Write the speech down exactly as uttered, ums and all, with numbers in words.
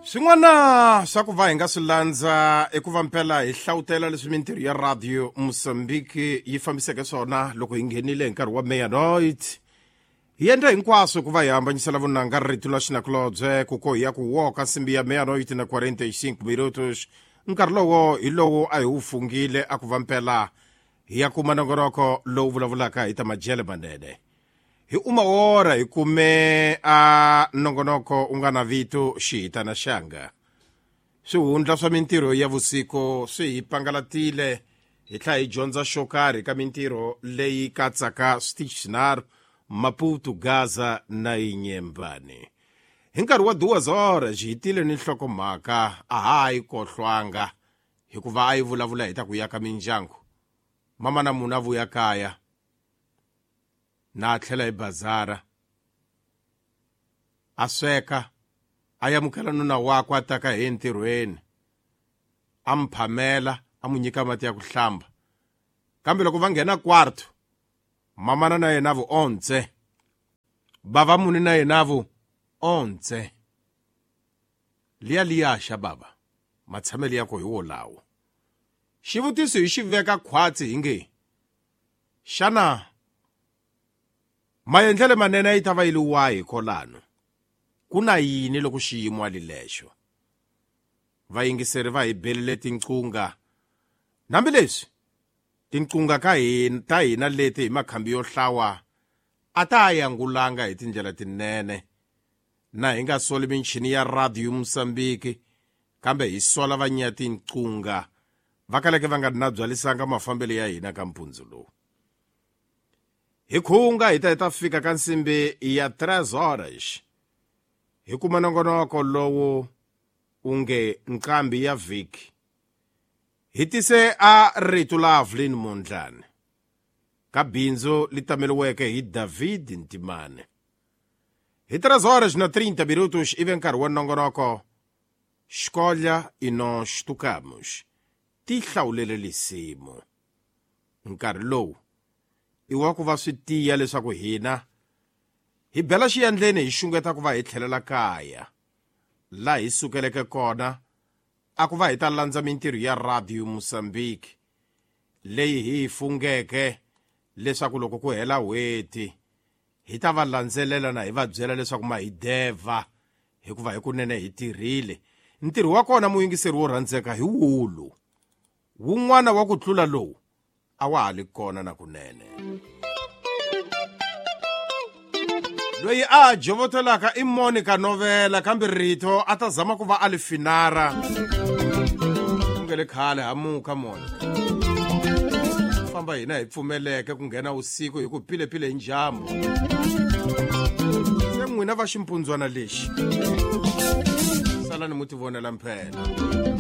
Swin'wana swa ku va hi nga swi landza i ku va mpela hi hlawutela leswi mintirho ya radio Mozambique yi fambiseke swona loko hi nghenile hi nkarhi wa Meanoit. Hi endla hinkwaswo ku va hi hambanyisela vunanga rito la xinakulobye ku ko hi ya ku woka nsimbi ya Meanoit na quarenta e cinco minutos. Nkarhi lowo hi lowu a hi wu fungile a ku va mpela hi ya kuma nongonoko lowu vulavulaka hi ta majele manene. Hi uma ora hi kume a nongonoko u nga na vito xihita na xanga. Swihundla swa mintirho ya vusiku swi hi pangalatile hi tlha hi dyondza xo karhi ka mintirho leyi katsaka Stichnar, Maputo, Gaza na Inyembane. Hi nkarhi wa duas horas hi hitile ni nhlokomhaka a ha yi kohlwanga hikuva a yi vulavula hi ta ku yaka mindyangu. Mama na muna vuya kaya na tlhela hi bazara a sweka a yamukela nuna wakwe a taka hi entirhweni a mphamela a mu nyika mati ya ku hlamba kambe loko va nghena kwarto mamana na yena vu ontse bava muni na yena vu ontse liya liya xa baba matshameli yako hi wo lawo xivutiso hi xi veka khwatsi hi nge xana maendlele manene yi ta va yi li wahi kolano ku na yini loko xiyimo ali lexo vayingiseri va hi belile tinqunga nambileswi tinqunga ka hina ta hina leti hi makhambi yo hlawa a ta yangulanga hi tindlela tinene na hi nga soli minchini ya radio Mozambique kambe hi sola vanya tinqunga va kaleke va nga nabzalisanga mafambelo ya hina ka mpundzu lowu. Hi khunga hi ta hi ta fika ka nsimbi ya tres horas hi kuma nongonoko lowu unge nqambi ya vhiki hi tise a rito la Evelyn Mondlane ka bindzu li tameliweke hi David Ntimane. Hi tres horas na trinta minutos ive nkarhi wa nongonoko Escolha e nós tocamos ti hlawulele lisimo. Nkarhi lowu i wa ku va swi tiya leswaku hina hi bela xiyandleni hi xungeta ku va hi tlhelela kaya la hi sukeleke kona a ku va hi ta landza mintirho ya radio Mozambique leyi hi fungeke leswaku loko ku hela hweti hi ta va landzelela na hi va byela leswaku ma hi deva hikuva hi kunene hi tirhile. Ntirho wa kona muyingiseri wo rhandzeka hi wulu wun'wana wa ku tlula lowu a wa ha li kona na kunene. Loyi a jovotelaka i Monica Novela kambe rito a ta zama ku va Alifinara ku ngele khale hamuka Monica famba hina hi pfumeleke ku nghena usiku hi ku pilepile njambu se n'wina va ximpundzwana lexi salani muti vonela mphela.